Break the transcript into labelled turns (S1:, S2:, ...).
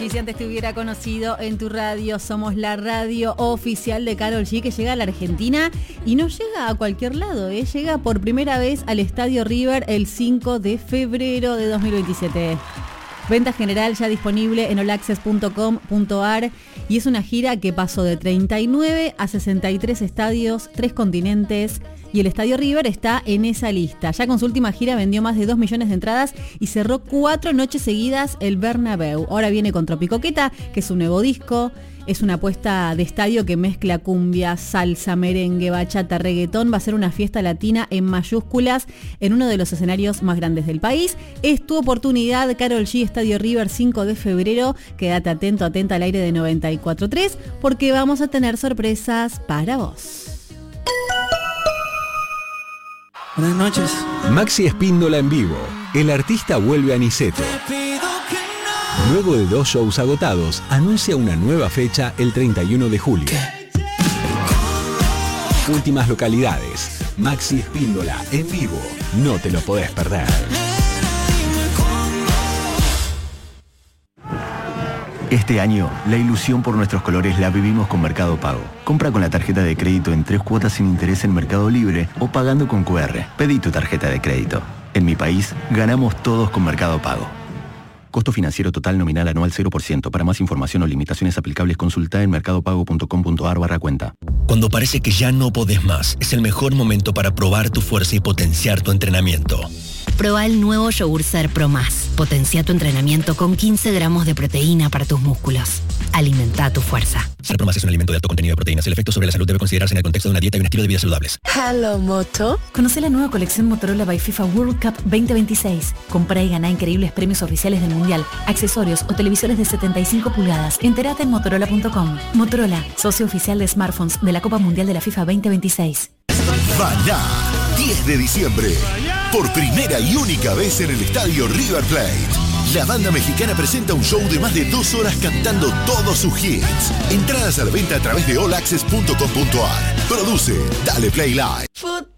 S1: G. Si antes te hubiera conocido en tu radio, somos la radio oficial de Karol G, que llega a la Argentina y no llega a cualquier lado, llega por primera vez al Estadio River el 5 de febrero de 2027. Venta general ya disponible en allaccess.com.ar y es una gira que pasó de 39 a 63 estadios, 3 continentes, y el Estadio River está en esa lista. Ya con su última gira vendió más de 2 millones de entradas y cerró 4 noches seguidas el Bernabéu. Ahora viene con Tropicoqueta, que es un nuevo disco. Es una apuesta de estadio que mezcla cumbia, salsa, merengue, bachata, reggaetón. Va a ser una fiesta latina en mayúsculas en uno de los escenarios más grandes del país. Es tu oportunidad, Karol G, Estadio River, 5 de febrero. Quédate atento, atenta al aire de 94.3 porque vamos a tener sorpresas para vos.
S2: Buenas noches.
S3: Maxi Espíndola en vivo. El artista vuelve a Niceto. Luego de 2 shows agotados, anuncia una nueva fecha el 31 de julio. Últimas localidades. Maxi Espíndola en vivo. No te lo podés perder.
S4: Este año, la ilusión por nuestros colores la vivimos con Mercado Pago. Compra con la tarjeta de crédito en 3 cuotas sin interés en Mercado Libre o pagando con QR. Pedí tu tarjeta de crédito. En mi país, ganamos todos con Mercado Pago. Costo financiero total nominal anual 0%. Para más información o limitaciones aplicables, consulta en mercadopago.com.ar/cuenta.
S5: Cuando parece que ya no podés más, es el mejor momento para probar tu fuerza y potenciar tu entrenamiento.
S6: Proba el nuevo yogur Ser Pro Más. Potencia tu entrenamiento con 15 gramos de proteína para tus músculos. Alimenta tu fuerza.
S5: Ser Pro Más es un alimento de alto contenido de proteínas. El efecto sobre la salud debe considerarse en el contexto de una dieta y un estilo de vida saludables.
S7: Hello, Moto. Conoce la nueva colección Motorola by FIFA World Cup 2026. Compra y gana increíbles premios oficiales del Mundial, accesorios o televisores de 75 pulgadas. Entérate en motorola.com. Motorola, socio oficial de smartphones de la Copa Mundial de la FIFA 2026.
S8: Maná, 10 de diciembre. Por primera y única vez en el estadio River Plate. La banda mexicana presenta un show de más de 2 horas cantando todos sus hits. Entradas a la venta a través de allaccess.com.ar. Produce Dale Play Live.